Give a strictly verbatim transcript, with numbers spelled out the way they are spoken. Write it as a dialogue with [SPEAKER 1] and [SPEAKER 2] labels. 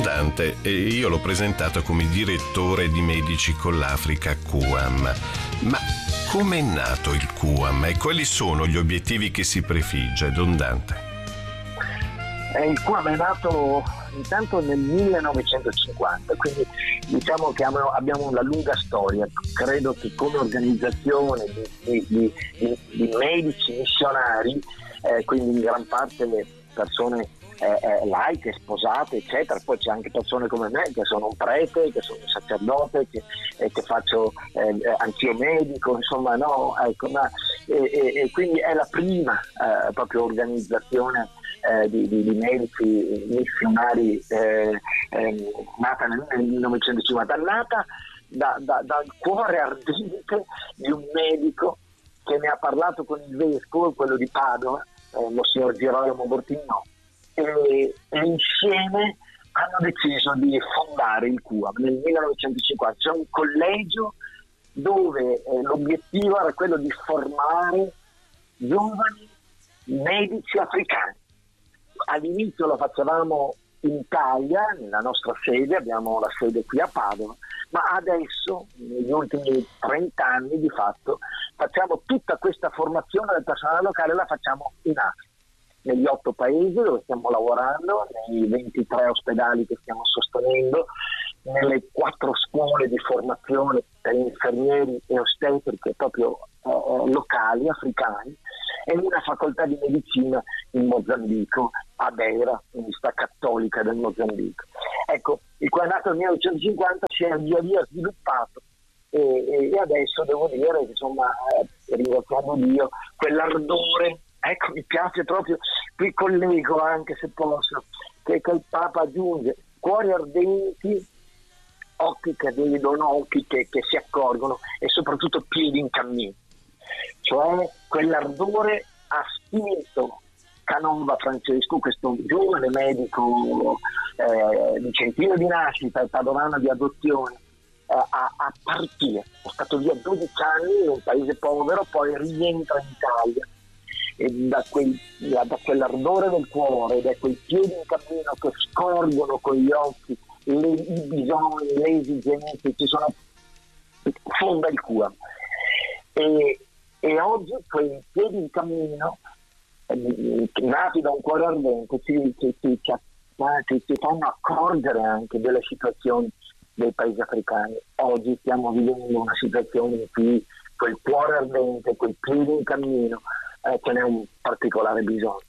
[SPEAKER 1] Dante, e io l'ho presentato come direttore di Medici con l'Africa C U A M. Ma come è nato il C U A M e quali sono gli obiettivi che si prefigge, Don Dante?
[SPEAKER 2] Eh, il C U A M è nato intanto nel millenovecentocinquanta, quindi diciamo che abbiamo una lunga storia. Credo che come organizzazione di, di, di, di medici missionari, eh, quindi in gran parte persone eh, eh, laiche, sposate, eccetera, poi c'è anche persone come me che sono un prete, che sono un sacerdote, che, eh, che faccio eh, anch'io medico, insomma, no, ecco, ma, e, e, e quindi è la prima eh, proprio organizzazione Eh, di, di, di medici missionari eh, eh, nata nel millenovecentocinquanta, nata da, da, dal cuore ardente di un medico che ne ha parlato con il vescovo, quello di Padova, eh, Monsignor Girolamo Bortigno, e, e insieme hanno deciso di fondare il C U A M nel millenovecentocinquanta. C'è un collegio dove eh, l'obiettivo era quello di formare giovani medici africani. All'inizio lo facevamo in Italia, nella nostra sede, abbiamo la sede qui a Padova, ma adesso, negli ultimi trenta anni di fatto, facciamo tutta questa formazione del personale locale, la facciamo in Africa, negli otto paesi dove stiamo lavorando, nei ventitré ospedali che stiamo sostenendo, nelle quattro scuole di formazione per infermieri e ostetriche proprio eh, locali, africani, e una facoltà di medicina in Mozambico, a Beira, Università Cattolica del Mozambico. Ecco, il C U A M nato nel millenovecentocinquanta si è via via sviluppato e, e adesso devo dire che, insomma, eh, ringraziando Dio, quell'ardore, ecco, mi piace proprio, qui collego anche se posso, che, che il Papa aggiunge, cuori ardenti, occhi che vedono, occhi che, che si accorgono e soprattutto piedi in cammino. Cioè quell'ardore ha spinto Canova Francesco, questo giovane medico eh, vicentino di nascita e padovano di adozione, eh, a, a partire. È stato via dodici anni in un paese povero, poi rientra in Italia e da, quel, da, da quell'ardore del cuore, da quei piedi in cammino che scorgono con gli occhi le, i bisogni, le esigenze, ci sono, fonda il C U A M. E, e oggi quei piedi in cammino eh, nati da un cuore ardente ci, ci, ci, ci, ci, ci fanno accorgere anche delle situazioni dei paesi africani. Oggi stiamo vivendo una situazione in cui quel cuore ardente, quel piede in cammino, eh, ce n'è un particolare bisogno.